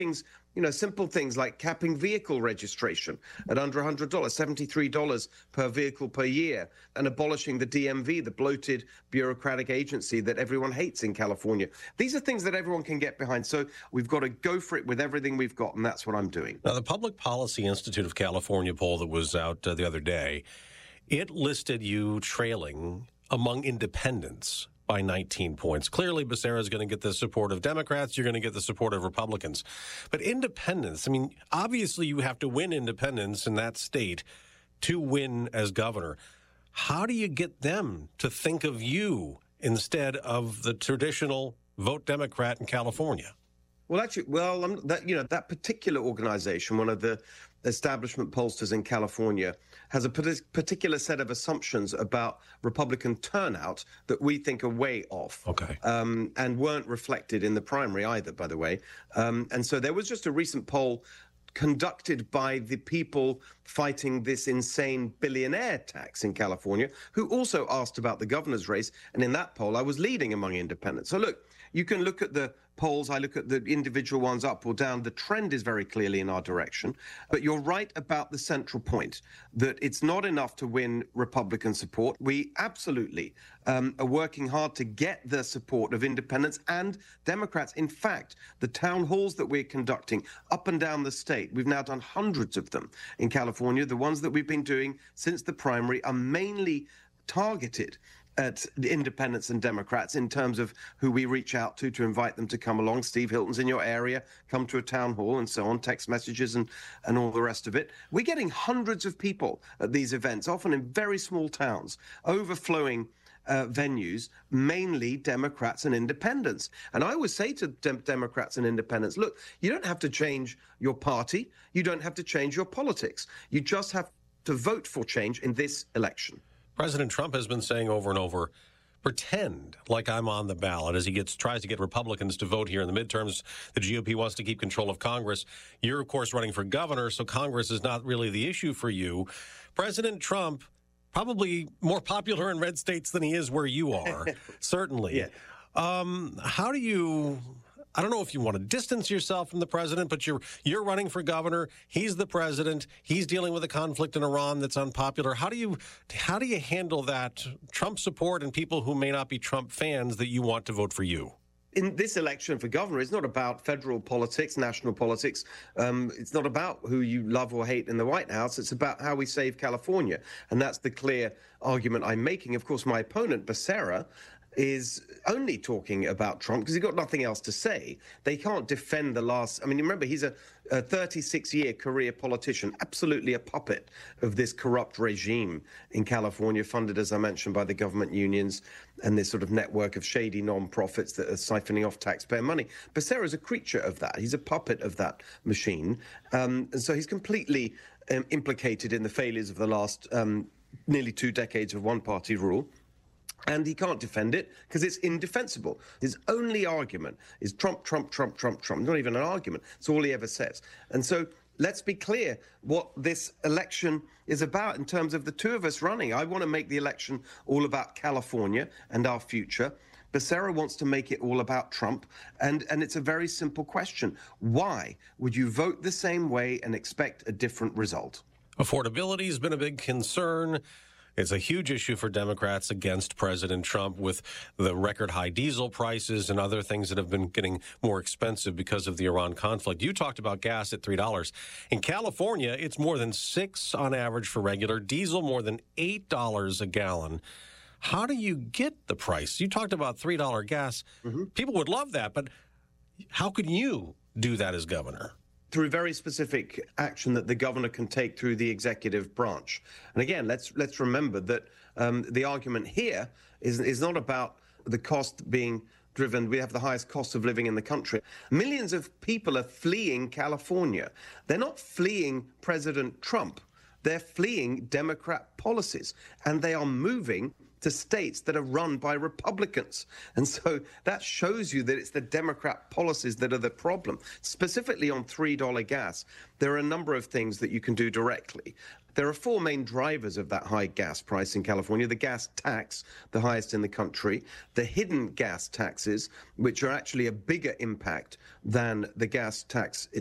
things, simple things like capping vehicle registration at under $100, $73 per vehicle per year, and abolishing the DMV, the bloated bureaucratic agency that everyone hates in California. These are things that everyone can get behind. So we've got to go for it with everything we've got, and that's what I'm doing. Now, the Public Policy Institute of California poll that was out the other day, it listed you trailing among independents by 19 points. Clearly, Becerra is going to get the support of Democrats. You're going to get the support of Republicans. But independents, obviously you have to win independents in that state to win as governor. How do you get them to think of you instead of the traditional vote Democrat in California? Well, actually, that particular organization, one of the establishment pollsters in California, has a particular set of assumptions about Republican turnout that we think are way off. Okay. And weren't reflected in the primary either, by the way. And so there was just a recent poll conducted by the people fighting this insane billionaire tax in California, who also asked about the governor's race. And in that poll, I was leading among independents. So look, you can look at the polls. I look at the individual ones up or down. The trend is very clearly in our direction. But you're right about the central point, that it's not enough to win Republican support. We absolutely are working hard to get the support of independents and Democrats. In fact, the town halls that we're conducting up and down the state, we've now done hundreds of them in California. The ones that we've been doing since the primary are mainly targeted at the independents and Democrats in terms of who we reach out to invite them to come along. Steve Hilton's in your area, come to a town hall and so on, text messages and all the rest of it. We're getting hundreds of people at these events, often in very small towns, overflowing venues, mainly Democrats and independents. And I always say to Democrats and independents, look, you don't have to change your party. You don't have to change your politics. You just have to vote for change in this election. President Trump has been saying over and over, pretend like I'm on the ballot as he tries to get Republicans to vote here in the midterms. The GOP wants to keep control of Congress. You're, of course, running for governor, so Congress is not really the issue for you. President Trump, probably more popular in red states than he is where you are, certainly. Yeah. How do you... I don't know if you want to distance yourself from the president, but you're running for governor. He's the president. He's dealing with a conflict in Iran that's unpopular. How do you handle that Trump support and people who may not be Trump fans that you want to vote for you? In this election for governor, it's not about federal politics, national politics. It's not about who you love or hate in the White House. It's about how we save California. And that's the clear argument I'm making. Of course, my opponent, Becerra, is only talking about Trump because he's got nothing else to say. They can't defend the last... remember, he's a 36-year career politician, absolutely a puppet of this corrupt regime in California, funded, as I mentioned, by the government unions and this sort of network of shady non-profits that are siphoning off taxpayer money. Becerra is a creature of that. He's a puppet of that machine. And so he's completely implicated in the failures of the last nearly 2 decades of one-party rule. And he can't defend it because it's indefensible. His only argument is Trump, Trump, Trump, Trump, Trump. Not even an argument. It's all he ever says. And so let's be clear what this election is about in terms of the two of us running. I want to make the election all about California and our future. Becerra wants to make it all about Trump. And it's a very simple question. Why would you vote the same way and expect a different result? Affordability has been a big concern. It's a huge issue for Democrats against President Trump with the record high diesel prices and other things that have been getting more expensive because of the Iran conflict. You talked about gas at $3. In California, it's more than $6 on average for regular diesel, more than $8 a gallon. How do you get the price? You talked about $3 gas. Mm-hmm. People would love that, but how can you do that as governor? Through very specific action that the governor can take through the executive branch. And again, let's remember that the argument here is not about the cost being driven. We have the highest cost of living in the country. Millions of people are fleeing California. They're not fleeing President Trump. They're fleeing Democrat policies, and they are moving to states that are run by Republicans. And so that shows you that it's the Democrat policies that are the problem. Specifically on $3 gas, there are a number of things that you can do directly. There are four main drivers of that high gas price in California. The gas tax, the highest in the country, the hidden gas taxes, which are actually a bigger impact than the gas tax